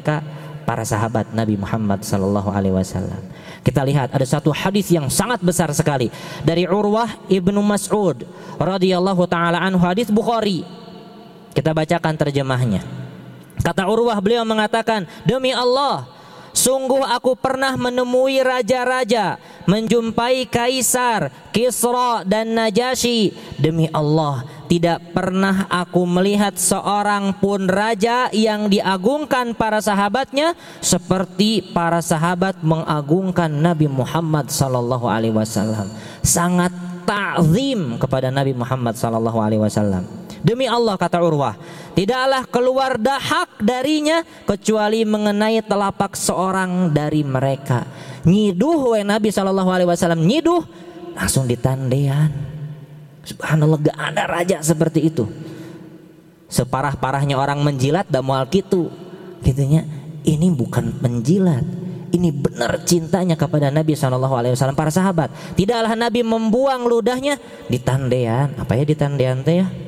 mereka para sahabat Nabi Muhammad sallallahu alaihi wasallam. Kita lihat ada satu hadis yang sangat besar sekali dari Urwah ibnu Mas'ud radhiyallahu taala anhu, hadis Bukhari. Kita bacakan terjemahnya. Kata Urwah, beliau mengatakan, demi Allah, sungguh aku pernah menemui raja-raja, menjumpai kaisar, Kisra dan Najasyi. Demi Allah, tidak pernah aku melihat seorang pun raja yang diagungkan para sahabatnya seperti para sahabat mengagungkan Nabi Muhammad sallallahu alaihi wasallam. Sangat ta'zim kepada Nabi Muhammad sallallahu alaihi wasallam. Demi Allah, kata Urwah, tidaklah keluar dahak darinya kecuali mengenai telapak seorang dari mereka. Nyiduh we Nabi SAW, nyiduh langsung ditandean. Subhanallah, gak ada raja seperti itu. Separah-parahnya orang menjilat dah moal kitu, gitunya. Ini bukan menjilat, ini benar cintanya kepada Nabi SAW, para sahabat. Tidaklah Nabi membuang ludahnya ditandean. Apa ya ditandean teh ya?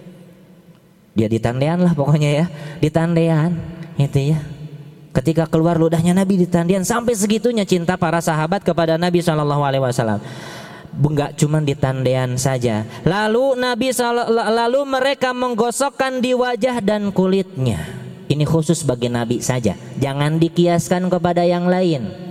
Dia ditandean lah pokoknya ya, ditandean itu ya. Ketika keluar ludahnya Nabi ditandean, sampai segitunya cinta para sahabat kepada Nabi SAW. Enggak cuma ditandean saja. Lalu lalu mereka menggosokkan di wajah dan kulitnya. Ini khusus bagi Nabi saja, jangan dikiaskan kepada yang lain.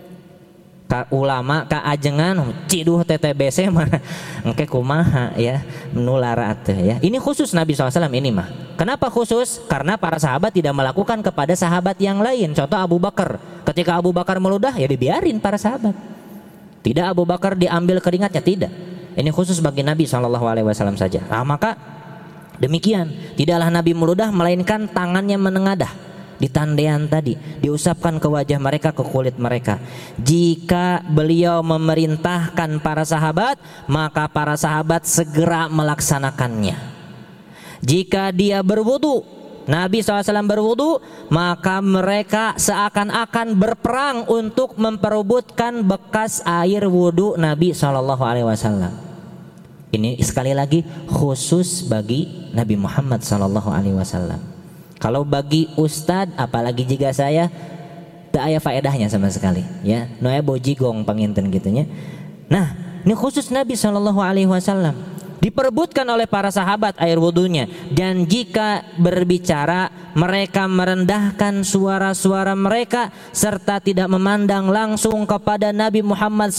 Ka ulama ka ajengan ciduh TTBC mah engke kumaha ya menular atuh ya. Ini khusus Nabi SAW ini mah. Kenapa khusus? Karena para sahabat tidak melakukan kepada sahabat yang lain. Contoh Abu Bakar, ketika Abu Bakar meludah ya dibiarin para sahabat. Tidak Abu Bakar diambil keringatnya, tidak. Ini khusus bagi Nabi SAW saja. Nah, maka demikian, tidaklah Nabi meludah melainkan tangannya menengadah. Ditandean tadi, diusapkan ke wajah mereka, ke kulit mereka. Jika beliau memerintahkan para sahabat, maka para sahabat segera melaksanakannya. Jika dia berwudu, Nabi SAW berwudu, maka mereka seakan-akan berperang untuk memperebutkan bekas air wudu Nabi SAW. Ini sekali lagi khusus bagi Nabi Muhammad SAW. Kalau bagi ustad, apalagi jika saya, tak ada faedahnya sama sekali ya. Noe bojigong panginten gitunya. Nah, ini khusus Nabi SAW. Diperebutkan oleh para sahabat air wudunya. Dan jika berbicara, mereka merendahkan suara-suara mereka serta tidak memandang langsung kepada Nabi Muhammad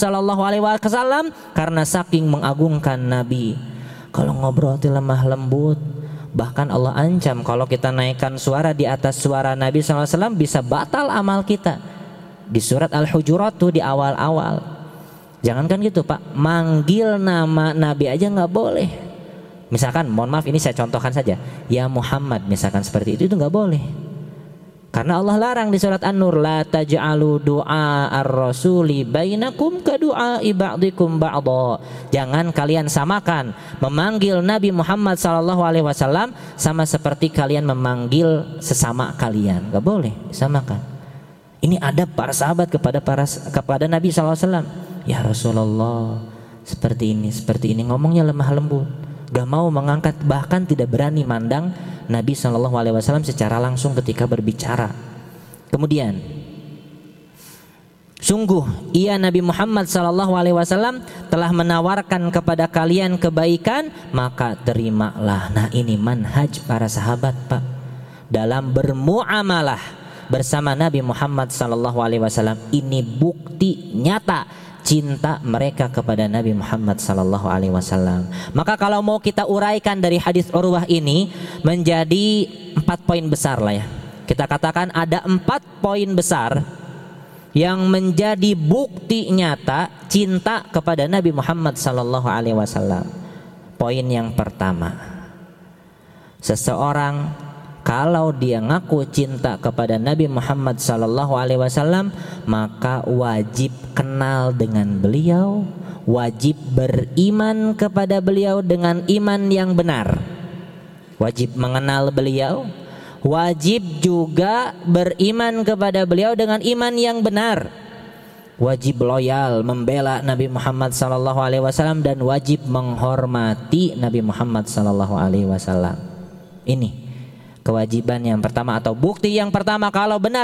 SAW karena saking mengagungkan Nabi. Kalau ngobrol itu lemah lembut. Bahkan Allah ancam kalau kita naikkan suara di atas suara Nabi SAW bisa batal amal kita. Di surat Al-Hujurat tuh di awal-awal. Jangankan gitu Pak, manggil nama Nabi aja gak boleh. Misalkan, mohon maaf ini saya contohkan saja, ya Muhammad misalkan seperti itu gak boleh. Karena Allah larang di surat An-Nur, la taj'alu du'a ar-rasuli bainakum ka du'ai ba'dikum ba'dha. Jangan kalian samakan memanggil Nabi Muhammad SAW sama seperti kalian memanggil sesama kalian. Gak boleh disamakan. Ini adab para sahabat kepada Nabi SAW. Ya Rasulullah, seperti ini ngomongnya lemah lembut. Gak mau mengangkat, bahkan tidak berani mandang Nabi SAW secara langsung ketika berbicara. Kemudian, sungguh ia Nabi Muhammad SAW telah menawarkan kepada kalian kebaikan, maka terimalah. Nah, ini manhaj para sahabat Pak dalam bermuamalah bersama Nabi Muhammad SAW. Ini bukti nyata cinta mereka kepada Nabi Muhammad SAW. Maka kalau mau kita uraikan dari hadis Urwah ini menjadi 4 poin besar lah ya. Kita katakan ada 4 poin besar yang menjadi bukti nyata cinta kepada Nabi Muhammad SAW. Poin yang pertama, seseorang kalau dia ngaku cinta kepada Nabi Muhammad SAW, maka wajib kenal dengan beliau, wajib beriman kepada beliau dengan iman yang benar, wajib mengenal beliau, wajib juga beriman kepada beliau dengan iman yang benar, wajib loyal membela Nabi Muhammad SAW, dan wajib menghormati Nabi Muhammad SAW. Ini kewajiban yang pertama atau bukti yang pertama kalau benar